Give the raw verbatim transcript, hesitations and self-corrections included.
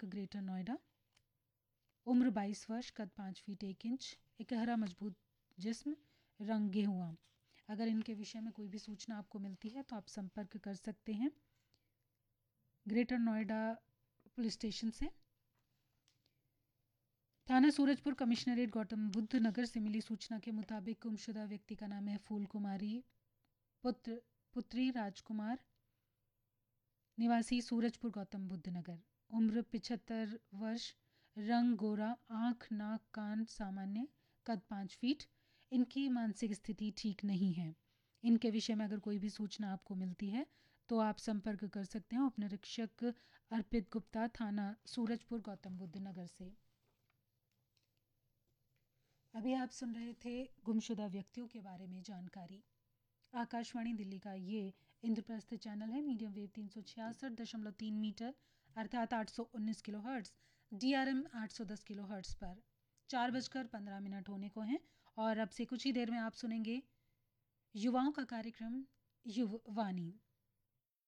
संपर्क ग्रेटर नोएडा, उम्र बाईस वर्ष, कद पाँच फीट एक इंच, इकहरा मजबूत जिस्म, रंग गेहुआ। अगर इनके विषय में कोई भी सूचना आपको मिलती है तो आप संपर्क कर सकते हैं ग्रेटर नोएडा पुलिस स्टेशन से। थाना सूरजपुर कमिश्नरेट गौतम बुद्ध नगर से मिली सूचना के मुताबिक गुमशुदा व्यक्ति का नाम है फूल कुमारी, पुत्र पुत्री राजकुमार, निवासी सूरजपुर गौतम बुद्ध नगर, उम्र पिछहत्तर वर्ष, रंग गोरा, आँख नाक कान सामान्य, कद पाँच फीट। इनकी मानसिक स्थिति ठीक नहीं है। इनके विषय में अगर कोई भी सूचना आपको मिलती है तो आप संपर्क कर सकते हैं उप निरीक्षक अर्पित गुप्ता, थाना सूरजपुर गौतम बुद्ध नगर से। अभी आप सुन रहे थे गुमशुदा व्यक्तियों के बारे में जानकारी। आकाशवाणी दिल्ली का ये इंद्रप्रस्थ चैनल है, मीडियम वेव तीन सौ छियासठ दशमलव तीन मीटर अर्थात आठ सौ उन्नीस kilo hertz, D R M आठ सौ दस किलो हर्ट्स पर चार बजकर पंद्रह मिनट होने को हैं और अब से कुछ ही देर में आप सुनेंगे युवाओं का कार्यक्रम युववाणी।